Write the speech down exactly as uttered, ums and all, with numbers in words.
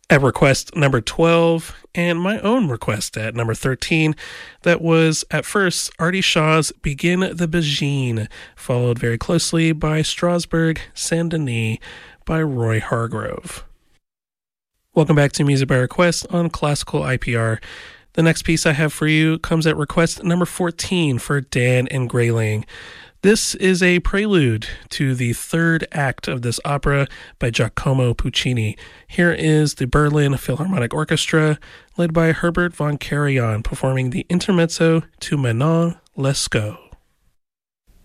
At request number twelve, and my own request at number thirteen, that was at first Artie Shaw's Begin the Bajine, followed very closely by Strasbourg Saint Denis by Roy Hargrove. Welcome back to Music by Request on Classical I P R. The next piece I have for you comes at request number fourteen for Dan and Grayling. This is a prelude to the third act of this opera by Giacomo Puccini. Here is the Berlin Philharmonic Orchestra, led by Herbert von Karajan, performing the intermezzo to Manon Lescaut.